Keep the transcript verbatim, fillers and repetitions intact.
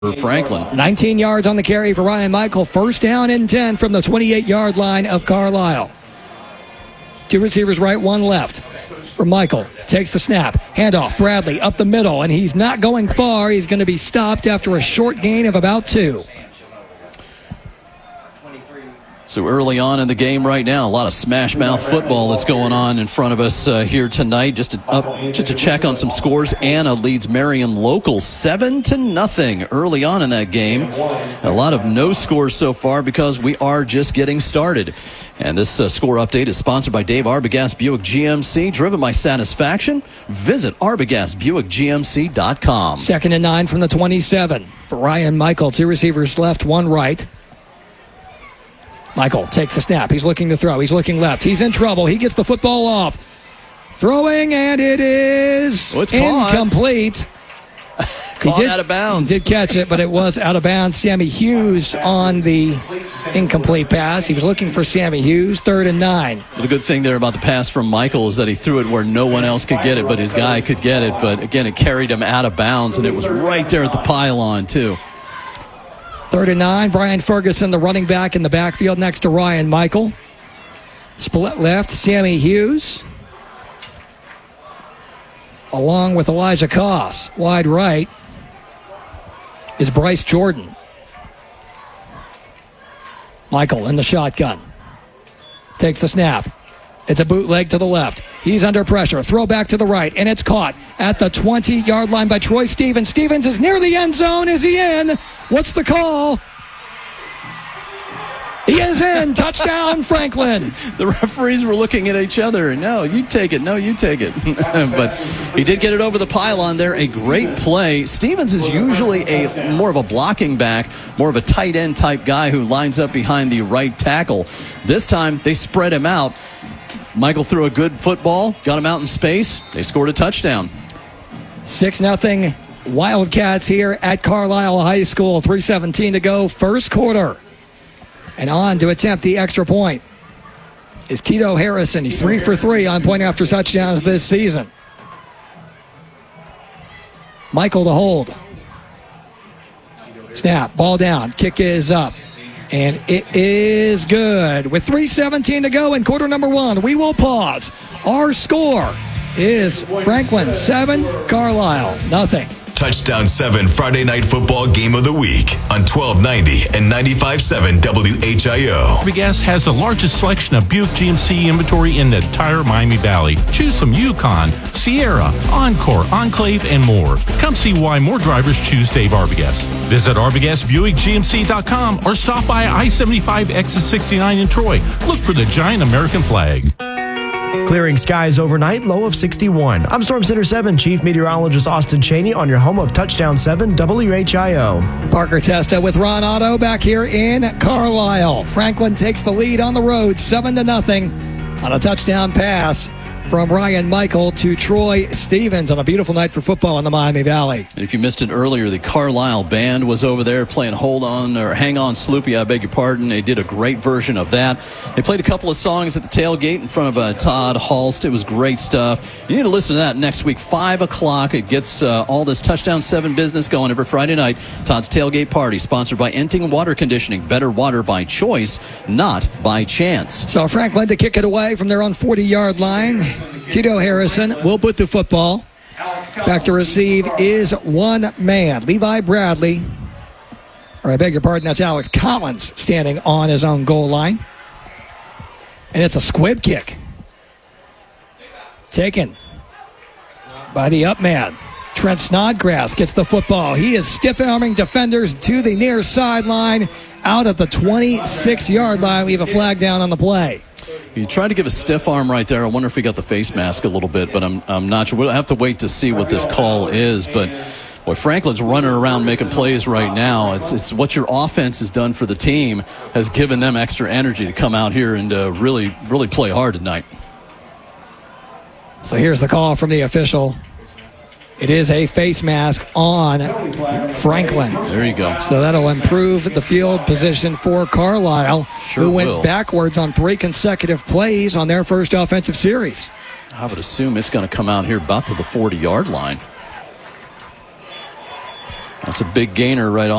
for Franklin. nineteen yards on the carry for Ryan Michael. First down and ten from the twenty-eight-yard line of Carlisle. Two receivers right, one left. For Michael, takes the snap, handoff, Bradley up the middle, and he's not going far. He's going to be stopped after a short gain of about two. So early on in the game right now, a lot of smash mouth football that's going on in front of us uh, here tonight. Just to, up, just to check on some scores, Anna leads Marion local seven to nothing early on in that game. A lot of no scores so far because we are just getting started. And this uh, score update is sponsored by Dave Arbogast Buick G M C. Driven by satisfaction, visit arbogast buick g m c dot com. Second and nine from the twenty-seven for Ryan Michael. Two receivers left, one right. Michael takes the snap. He's looking to throw. He's looking left. He's in trouble. He gets the football off. Throwing, and it is oh, it's incomplete. Caught he did, out of bounds. He did catch it, but it was out of bounds. Sammy Hughes on the incomplete pass. He was looking for Sammy Hughes. Third and nine. The good thing there about the pass from Michael is that he threw it where no one else could get it, but his guy could get it. But again, it carried him out of bounds, and it was right there at the pylon, too. Third and nine, Brian Ferguson, the running back in the backfield next to Ryan Michael. Split left, Sammy Hughes. Along with Elijah Koss. Wide right is Bryce Jordan. Michael in the shotgun. Takes the snap. It's a bootleg to the left. He's under pressure. Throw back to the right, and it's caught at the twenty-yard line by Troy Stevens. Stevens is near the end zone. Is he in? What's the call? He is in. Touchdown, Franklin. The referees were looking at each other. No, you take it. No, you take it. But he did get it over the pylon there. A great play. Stevens is usually a more of a blocking back, more of a tight end type guy who lines up behind the right tackle. This time, they spread him out. Michael threw a good football, got him out in space. They scored a touchdown. six nothing Wildcats here at Carlisle High School. three seventeen to go, first quarter. And on to attempt the extra point is Tito Harrison. He's three for three on point after touchdowns this season. Michael to hold. Snap, ball down, kick is up. And it is good. With three seventeen to go in quarter number one, we will pause. Our score is Franklin seven, Carlisle nothing. Touchdown seven Friday Night Football Game of the Week on twelve ninety and ninety-five point seven W H I O. Arbogast has the largest selection of Buick G M C inventory in the entire Miami Valley. Choose from Yukon, Sierra, Encore, Enclave, and more. Come see why more drivers choose Dave Arbogast. Visit arbogast buick g m c dot com or stop by I seventy-five exit sixty-nine in Troy. Look for the giant American flag. Clearing skies overnight, low of sixty-one. I'm Storm Center seven Chief Meteorologist Austin Cheney on your home of Touchdown seven W H I O. Parker Testa with Ron Otto back here in Carlisle. Franklin takes the lead on the road, seven to nothing on a touchdown pass from Ryan Michael to Troy Stevens on a beautiful night for football in the Miami Valley. And if you missed it earlier, the Carlisle band was over there playing Hold On or Hang On Sloopy, I beg your pardon. They did a great version of that. They played a couple of songs at the tailgate in front of uh, Todd Halst. It was great stuff. You need to listen to that next week, five o'clock. It gets uh, all this Touchdown seven business going every Friday night. Todd's Tailgate Party, sponsored by Enting Water Conditioning. Better water by choice, not by chance. So Franklin to kick it away from their own forty-yard line. Tito Harrison will put the football. Back to receive is one man. Levi Bradley, or I beg your pardon, that's Alex Collins standing on his own goal line. And it's a squib kick. Taken by the up man. Trent Snodgrass gets the football. He is stiff-arming defenders to the near sideline out at the twenty-six-yard line. We have a flag down on the play. He tried to give a stiff arm right there. I wonder if he got the face mask a little bit, but I'm I'm not sure. We'll have to wait to see what this call is. But, boy, Franklin's running around making plays right now. It's it's what your offense has done for the team has given them extra energy to come out here and uh, really, really play hard tonight. So here's the call from the official. It is a face mask on Franklin. There you go. So that'll improve the field position for Carlisle, sure who went will. backwards on three consecutive plays on their first offensive series. I would assume it's going to come out here about to the forty-yard line. That's a big gainer right on.